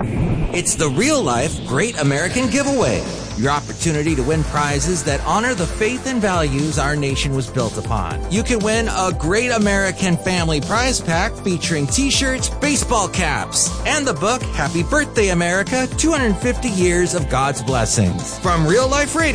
It's the Real Life Great American Giveaway, your opportunity to win prizes that honor the faith and values our nation was built upon. You can win a Great American Family Prize Pack featuring t-shirts, baseball caps, and the book Happy Birthday America, 250 Years of God's Blessings. From Real Life Radio,